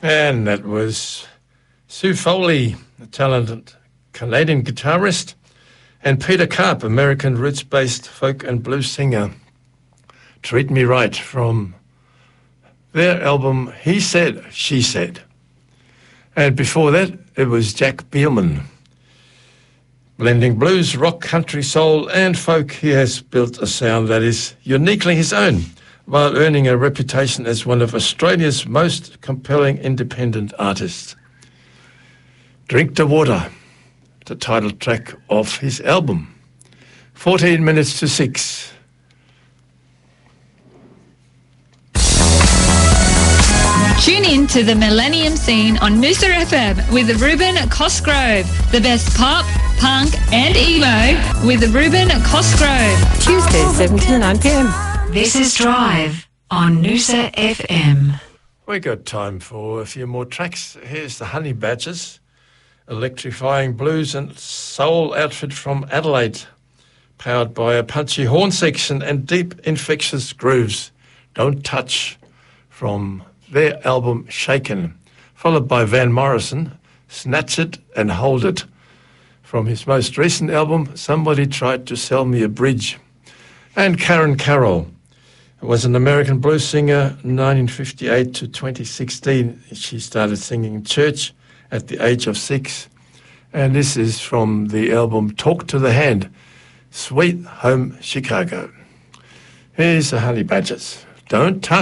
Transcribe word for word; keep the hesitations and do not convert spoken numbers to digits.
And that was Sue Foley, a talented Canadian guitarist, and Peter Karp, American roots-based folk and blues singer. Treat Me Right from their album He Said, She Said. And before that, it was Jack Bielman. Blending blues, rock, country, soul and folk, he has built a sound that is uniquely his own, while earning a reputation as one of Australia's most compelling independent artists. Drink the Water, the title track of his album. fourteen minutes to six. Tune in to the Millennium Scene on Noosa F M with Ruben Cosgrove. The best pop, punk and emo with Ruben Cosgrove. Tuesdays, seven to nine p.m. This is Drive on Noosa F M. We got time for a few more tracks. Here's the Honey Badgers, electrifying blues and soul outfit from Adelaide, powered by a punchy horn section and deep infectious grooves. Don't Touch from their album Shaken, followed by Van Morrison, Snatch It and Hold It, from his most recent album Somebody Tried to Sell Me a Bridge. And Karen Carroll was an American blues singer, nineteen fifty-eight to twenty sixteen. She started singing in church at the age of six. And this is from the album Talk to the Hand, Sweet Home Chicago. Here's the Honey Badgers. Don't Touch.